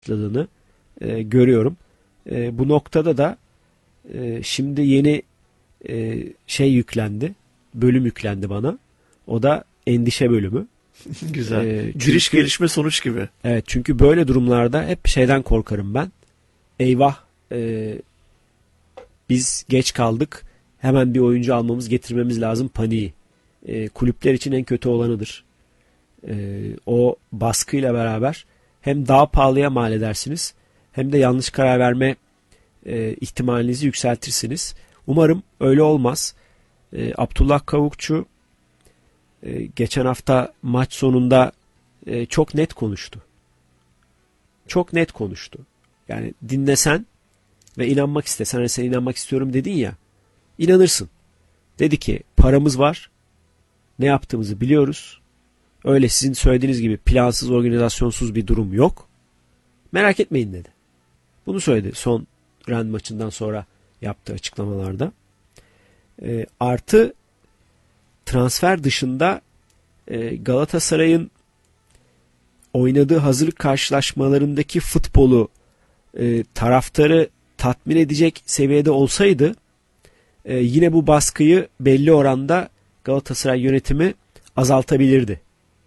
başladığını görüyorum. Bu noktada da şimdi yeni yüklendi. Bölüm yüklendi bana. O da endişe bölümü. Güzel. Giriş gelişme sonuç gibi. Evet, çünkü böyle durumlarda hep şeyden korkarım ben. Eyvah, biz geç kaldık. Hemen bir oyuncu almamız, getirmemiz lazım paniği. Kulüpler için en kötü olanıdır. O baskıyla beraber hem daha pahalıya mal edersiniz, hem de yanlış karar verme ihtimalinizi yükseltirsiniz. Umarım öyle olmaz. Abdullah Kavukçu geçen hafta maç sonunda çok net konuştu. Çok net konuştu. Yani dinlesen ve inanmak istesen, hani sen inanmak istiyorum dedin ya, inanırsın. Dedi ki paramız var, ne yaptığımızı biliyoruz. Öyle sizin söylediğiniz gibi plansız, organizasyonsuz bir durum yok. Merak etmeyin dedi. Bunu söyledi son Rennes maçından sonra yaptığı açıklamalarda. Artı transfer dışında Galatasaray'ın oynadığı hazırlık karşılaşmalarındaki futbolu taraftarı tatmin edecek seviyede olsaydı yine bu baskıyı belli oranda Galatasaray yönetimi azaltabilirdi.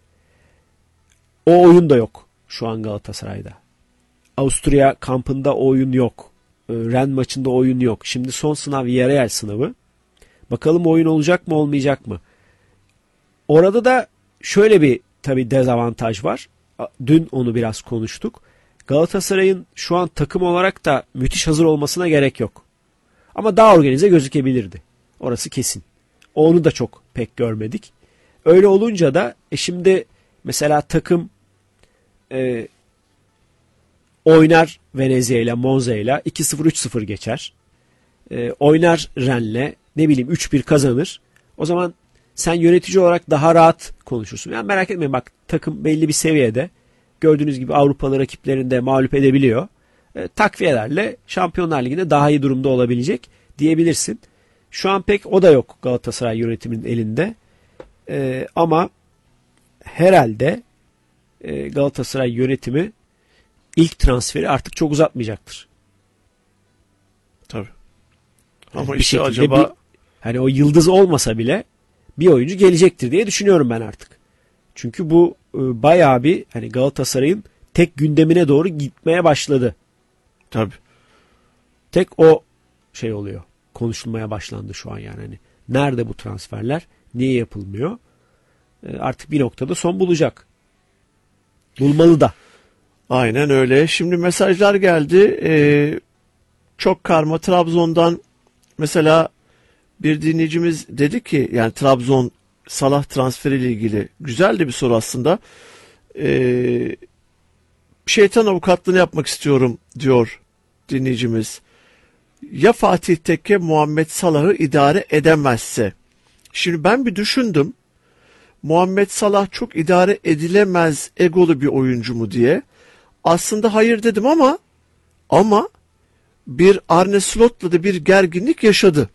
O oyun da yok şu an Galatasaray'da. Avusturya kampında o oyun yok. Rennes maçında oyun yok. Şimdi son sınav Villarreal sınavı. Bakalım oyun olacak mı olmayacak mı? Orada da şöyle bir tabii dezavantaj var. Dün onu biraz konuştuk. Galatasaray'ın şu an takım olarak da müthiş hazır olmasına gerek yok. Ama daha organize gözükebilirdi. Orası kesin. Onu da çok pek görmedik. Öyle olunca da şimdi mesela takım oynar Venezia ile Monza ile 2-0 3-0 geçer. Oynar Rennes'le ne bileyim 3-1 kazanır. O zaman sen yönetici olarak daha rahat konuşursun. Yani merak etmeyin, bak takım belli bir seviyede. Gördüğünüz gibi Avrupalı rakiplerinde mağlup edebiliyor. Takviyelerle Şampiyonlar Ligi'nde daha iyi durumda olabilecek diyebilirsin. Şu an pek o da yok Galatasaray yönetiminin elinde. Ama herhalde Galatasaray yönetimi ilk transferi artık çok uzatmayacaktır. Tabii. Ama bir işte şekilde acaba hani o yıldız olmasa bile bir oyuncu gelecektir diye düşünüyorum ben artık. Çünkü bu bayağı bir hani Galatasaray'ın tek gündemine doğru gitmeye başladı. tabii. Tek o şey oluyor. Konuşulmaya başlandı şu an yani. Hani nerede bu transferler? Niye yapılmıyor? Artık bir noktada son bulacak. Bulmalı da. Aynen öyle. Şimdi mesajlar geldi. Çok karma. Trabzon'dan mesela bir dinleyicimiz dedi ki, yani Trabzon Salah transferiyle ilgili güzel de bir soru aslında. Şeytan avukatlığını yapmak istiyorum diyor dinleyicimiz. Ya Fatih Tekke Muhammed Salah'ı idare edemezse? Şimdi ben bir düşündüm. Muhammed Salah çok idare edilemez egolu bir oyuncu mu diye. Aslında hayır dedim ama bir Arne Slot'la da bir gerginlik yaşadı.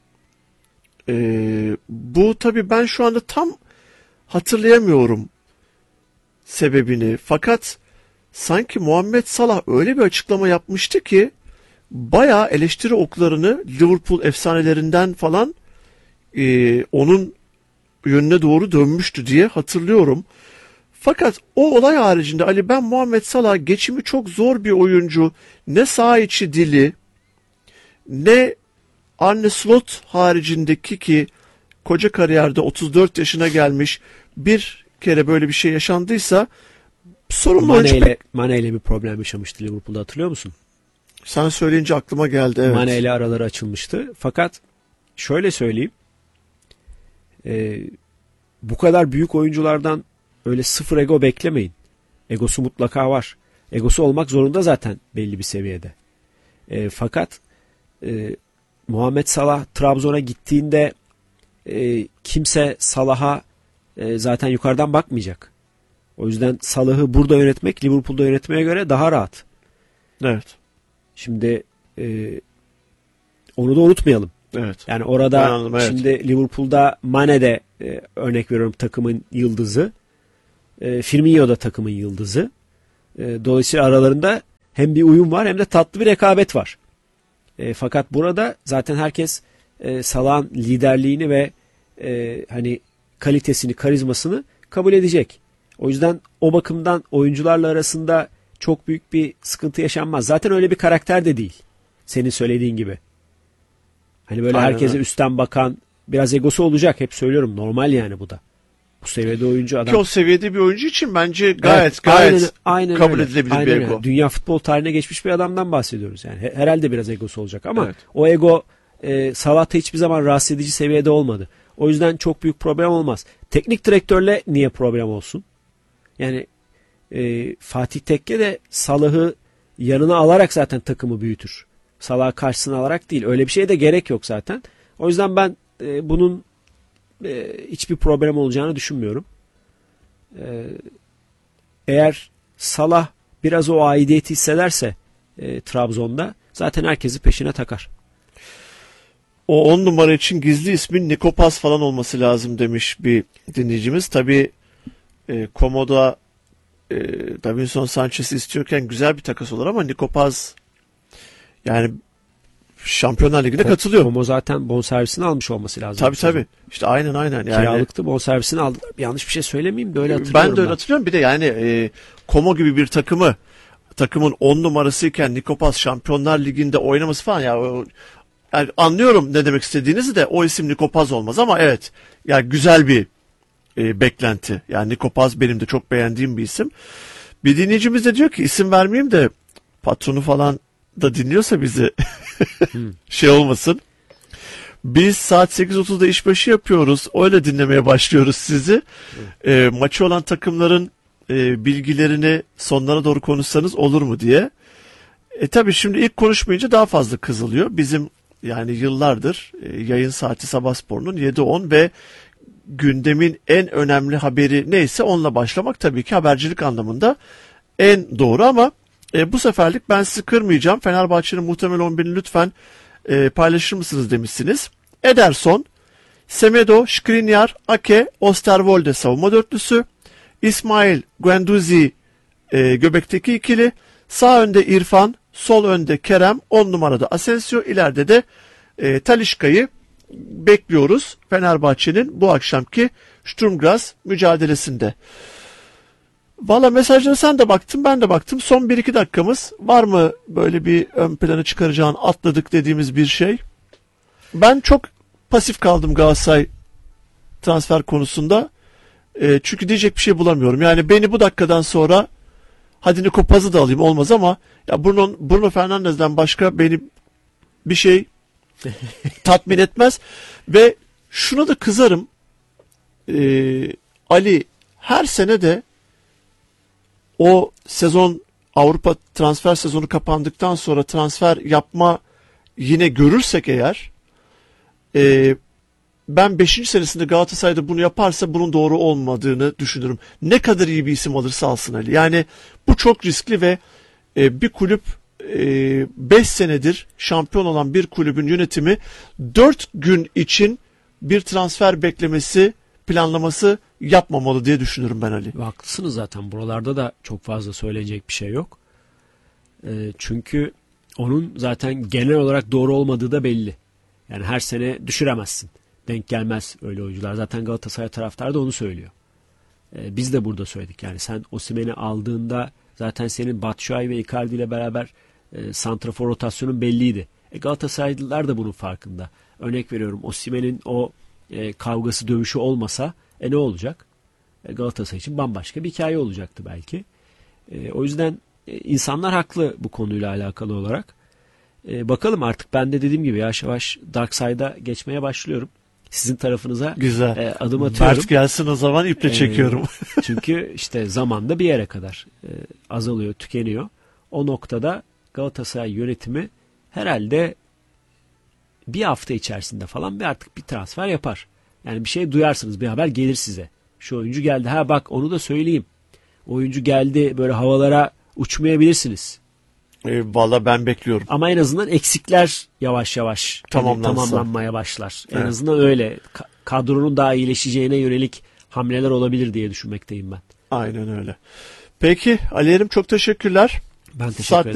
Bu tabii ben şu anda tam hatırlayamıyorum sebebini. Fakat sanki Muhammed Salah öyle bir açıklama yapmıştı ki bayağı eleştiri oklarını Liverpool efsanelerinden falan onun yönüne doğru dönmüştü diye hatırlıyorum. Fakat o olay haricinde Ali, ben Muhammed Salah geçimi çok zor bir oyuncu. Ne saha içi dili, ne Arne Slot haricindeki ki koca kariyerde 34 yaşına gelmiş bir kere böyle bir şey yaşandıysa sorunlu oyuncu. Mane ile bir problem yaşamıştı Liverpool'da, hatırlıyor musun? Sen söyleyince aklıma geldi, evet. Mane ile araları açılmıştı. Fakat şöyle söyleyeyim. Bu kadar büyük oyunculardan öyle sıfır ego beklemeyin. Egosu mutlaka var. Egosu olmak zorunda zaten belli bir seviyede. Fakat Muhammed Salah Trabzon'a gittiğinde kimse Salah'a zaten yukarıdan bakmayacak. O yüzden Salah'ı burada yönetmek Liverpool'da yönetmeye göre daha rahat. Evet. Şimdi onu da unutmayalım. Evet. Yani orada anladım, evet. Şimdi Liverpool'da Mane de örnek veriyorum takımın yıldızı. Firmino da takımın yıldızı. Dolayısıyla aralarında hem bir uyum var hem de tatlı bir rekabet var. Fakat burada zaten herkes Salah'ın liderliğini ve hani kalitesini, karizmasını kabul edecek. O yüzden o bakımdan oyuncularla arasında çok büyük bir sıkıntı yaşanmaz. Zaten öyle bir karakter de değil. Senin söylediğin gibi. Hani böyle Aynen herkese öyle. üstten bakan, biraz egosu olacak. Hep söylüyorum. Normal yani bu da. Bu seviyede oyuncu adam. Ki o seviyede bir oyuncu için bence Evet, gayet aynen kabul öyle. edilebilir Aynen bir öyle. ego. Dünya futbol tarihine geçmiş bir adamdan bahsediyoruz. Yani herhalde biraz egosu olacak ama Evet. o ego Salah'ta hiçbir zaman rahatsız edici seviyede olmadı. O yüzden çok büyük problem olmaz. Teknik direktörle niye problem olsun? Yani Fatih Tekke de Salah'ı yanına alarak zaten takımı büyütür. Salah'ı karşısına alarak değil. Öyle bir şeye de gerek yok zaten. O yüzden ben bunun hiçbir problem olacağını düşünmüyorum. Eğer Salah biraz o aidiyeti hissederse Trabzon'da zaten herkesi peşine takar. O 10 numara için gizli ismin Nikopas falan olması lazım demiş bir dinleyicimiz. Tabii Komodo Davinson Sanchez'i istiyorken güzel bir takas olur ama Nikopas yani Şampiyonlar Ligi'ne katılıyor. Komo zaten bonservisini almış olması lazım. Tabii tabii. İşte aynen yani. Kiralıktı, bonservisini aldı. Yanlış bir şey söylemeyeyim de öyle Ben hatırlıyorum. de öyle hatırlıyorum. Bir de yani Como gibi bir takımın 10 numarasıyken Nikopas Şampiyonlar Ligi'nde oynaması falan yani anlıyorum ne demek istediğinizi de o isim Nikopaz olmaz ama evet yani güzel bir beklenti. Yani Nikopaz benim de çok beğendiğim bir isim. Bir dinleyicimiz de diyor ki isim vermeyeyim de patronu falan da dinliyorsa bizi şey olmasın. Biz saat 8.30'da işbaşı yapıyoruz. Öyle dinlemeye başlıyoruz sizi. Maçı olan takımların bilgilerini sonlara doğru konuşsanız olur mu diye. Tabii şimdi ilk konuşmayınca daha fazla kızılıyor. Bizim yani yıllardır yayın saati Sabahspor'un 7.10 ve gündemin en önemli haberi neyse onunla başlamak tabii ki habercilik anlamında en doğru ama bu seferlik ben sizi kırmayacağım. Fenerbahçe'nin muhtemel 11'ini lütfen paylaşır mısınız demişsiniz. Ederson, Semedo, Skriniar, Ake, Osterwolde savunma dörtlüsü, İsmail, Guendouzi göbekteki ikili, sağ önde İrfan, sol önde Kerem, 10 numarada Asensio, ileride de Talisca'yı bekliyoruz Fenerbahçe'nin bu akşamki Sturm Graz mücadelesinde. Valla mesajlara sen de baktın, ben de baktım. Son 1-2 dakikamız var mı böyle bir ön plana çıkaracağın, atladık dediğimiz bir şey? Ben çok pasif kaldım Galatasaray transfer konusunda. Çünkü diyecek bir şey bulamıyorum. Yani beni bu dakikadan sonra hadi Niko Paz'ı da alayım olmaz ama ya Bruno Fernandes'den başka beni bir şey tatmin etmez. Ve şuna da kızarım. Ali her sene de o sezon Avrupa transfer sezonu kapandıktan sonra transfer yapma yine görürsek eğer ben 5. senesinde Galatasaray'da bunu yaparsa bunun doğru olmadığını düşünürüm. Ne kadar iyi bir isim alırsa alsın Ali. Yani bu çok riskli ve bir kulüp 5 senedir şampiyon olan bir kulübün yönetimi 4 gün için bir transfer beklemesi, planlaması yapmamalı diye düşünürüm ben Ali. Haklısınız zaten. Buralarda da çok fazla söyleyecek bir şey yok. Çünkü onun zaten genel olarak doğru olmadığı da belli. Yani her sene düşüremezsin. Denk gelmez öyle oyuncular. Zaten Galatasaray taraftarı da onu söylüyor. Biz de burada söyledik. Yani sen Osimhen'i aldığında zaten senin Batshuayi ve Icardi ile beraber santrafor rotasyonun belliydi. Galatasaraylılar da bunun farkında. Örnek veriyorum, Osimhen'in o kavgası, dövüşü olmasa ne olacak? Galatasaray için bambaşka bir hikaye olacaktı belki. O yüzden insanlar haklı bu konuyla alakalı olarak. Bakalım artık, ben de dediğim gibi yavaş yavaş Dark Side'a geçmeye başlıyorum. Sizin tarafınıza Güzel. adım atıyorum. Mert gelsin o zaman, iple çekiyorum. Çünkü işte zamanda bir yere kadar azalıyor, tükeniyor. O noktada Galatasaray yönetimi herhalde bir hafta içerisinde falan artık bir transfer yapar. Yani bir şey duyarsınız, bir haber gelir size. Şu oyuncu geldi. Ha bak, onu da söyleyeyim. Oyuncu geldi, böyle havalara uçmayabilirsiniz. Valla ben bekliyorum. Ama en azından eksikler yavaş yavaş tamamlanmaya başlar. En azından öyle. Kadronun daha iyileşeceğine yönelik hamleler olabilir diye düşünmekteyim ben. Aynen öyle. Peki Ali Erim, çok teşekkürler. Ben teşekkür Saatlerinizi ederim.